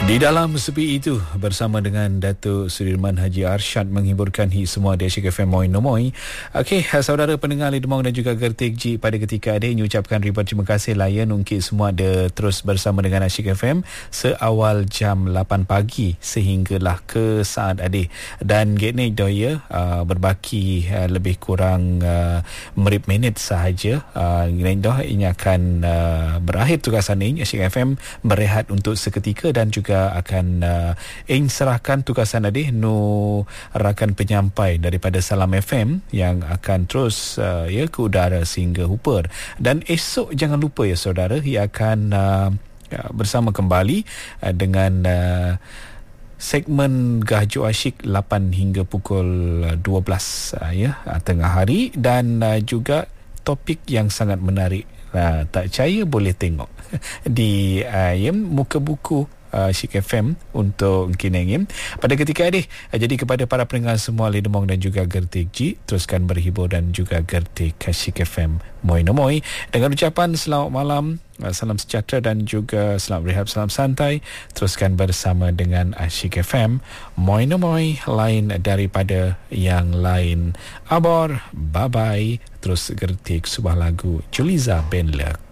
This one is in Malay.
Di dalam sepi itu bersama dengan Datuk Sudirman Haji Arsyad menghiburkan semua di Asyik FM Moi Nomoi. Okey, saudara pendengar Lidemong dan juga Gertik Ji, pada ketika ini ucapkan ribuan terima kasih layan ungkit semua ada terus bersama dengan Asyik FM seawal jam 8 pagi sehinggalah ke saat adik. Dan gini doya berbaki lebih kurang merip minit sahaja. Gini dah ini akan berakhir tugasan ini. Asyik FM berehat untuk seketika dan juga akan serahkan tugasan adik rakan penyampai daripada Salam FM yang akan terus ke udara sehingga Hooper. Dan esok jangan lupa ya saudara, ia akan bersama kembali dengan segmen Gahajuk Asyik 8 hingga pukul 12 tengah hari, dan juga topik yang sangat menarik. Tak percaya boleh tengok di muka buku Asyik FM untuk Kinengim pada ketika ini. Jadi kepada para pendengar semua Lidemong dan juga Gertik Ji, teruskan berhibur dan juga Gertik Asyik FM Moi Nomoi dengan ucapan selamat malam, salam sejahtera dan juga selamat berehat, salam santai. Teruskan bersama dengan Asyik FM Moi Nomoi, lain daripada yang lain. Abor, bye bye. Terus Gertik sebuah lagu Juliza Benlek.